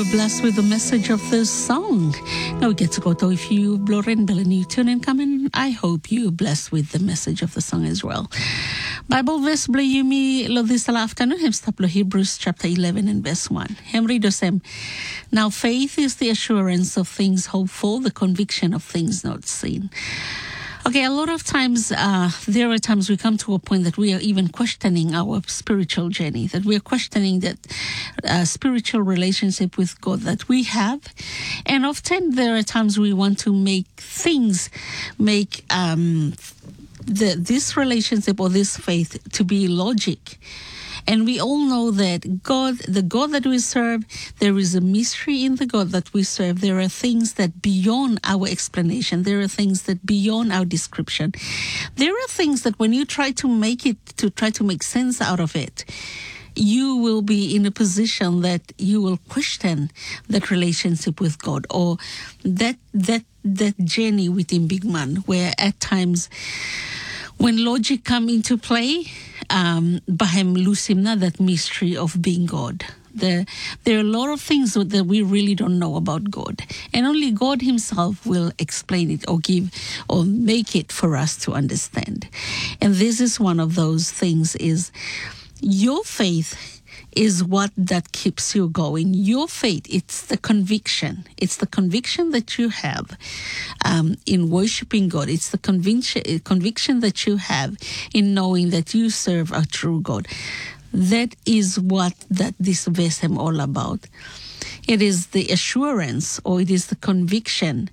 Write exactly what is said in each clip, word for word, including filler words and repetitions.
blessed with the message of this song. Now we get to go to if you blow in Bill and you tune in coming. I hope you blessed with the message of the song as well. Bible verse blue yumi lo this afternoon hem stop lo Hebrews chapter eleven and verse one. Hem read us hem. Now faith is the assurance of things hoped for, the conviction of things not seen. Okay, a lot of times, uh, there are times we come to a point that we are even questioning our spiritual journey, that we are questioning that uh, spiritual relationship with God that we have. And often there are times we want to make things, make um, the, this relationship or this faith to be logic. And we all know that God, the God that we serve, there is a mystery in the God that we serve. There are things that beyond our explanation. There are things that beyond our description. There are things that when you try to make it, to try to make sense out of it, you will be in a position that you will question that relationship with God or that that that journey within Big Man, where at times when logic come into play, um, Bahem Lusimna, that mystery of being God. The, there are a lot of things that we really don't know about God. And only God himself will explain it or give or make it for us to understand. And this is one of those things is your faith is what that keeps you going. Your faith, it's the conviction. It's the conviction that you have um, in worshiping God. It's the conviction, conviction that you have in knowing that you serve a true God. That is what that this verse is all about. It is the assurance, or it is the conviction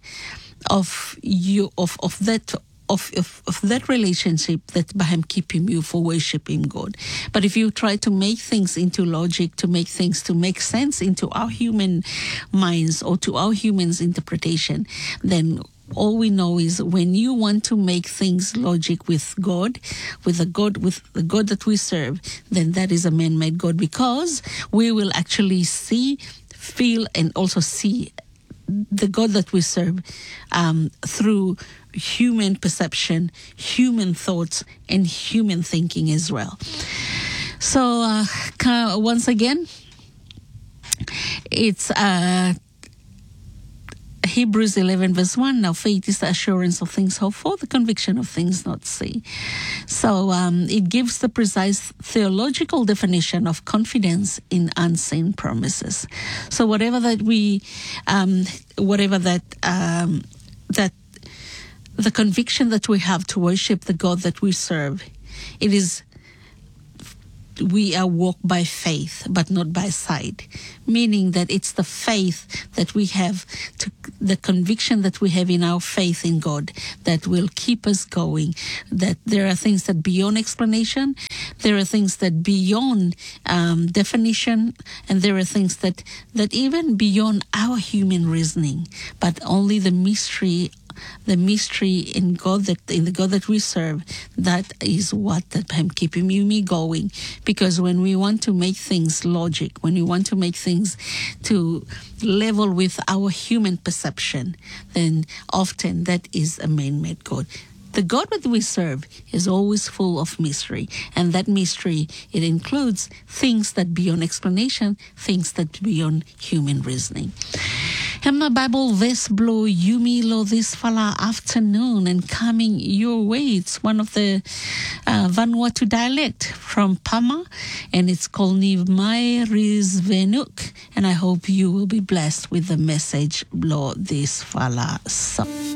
of you of of that. Of, of of that relationship that Bahem keeping you for worshiping God. But if you try to make things into logic, to make things to make sense into our human minds or to our humans' interpretation, then all we know is when you want to make things logic with God, with the God, with the God that we serve, then that is a man-made God, because we will actually see, feel, and also see the God that we serve um, through human perception, human thoughts, and human thinking as well. So uh, once again, it's uh, Hebrews eleven verse one. Now faith is the assurance of things hoped for, the conviction of things not seen. So um, it gives the precise theological definition of confidence in unseen promises. So whatever that we, um, whatever that um, that the conviction that we have to worship the God that we serve, it is, we are walked by faith, but not by sight. Meaning that it's the faith that we have, to, the conviction that we have in our faith in God that will keep us going. That there are things that beyond explanation, there are things that beyond um, definition, and there are things that, that even beyond our human reasoning, but only the mystery The mystery in God that in the God that we serve, that is what that I'm keeping me, me going. Because when we want to make things logic, when we want to make things to level with our human perception, then often that is a man-made God. The God that we serve is always full of mystery, and that mystery, it includes things that beyond explanation, things that beyond human reasoning. Hemna Bible verse blow yumi lo this fala afternoon and coming your way. It's one of the uh, Vanuatu dialect from Pama, and it's called Nivmai Rizvenuk. And I hope you will be blessed with the message blow this fala. So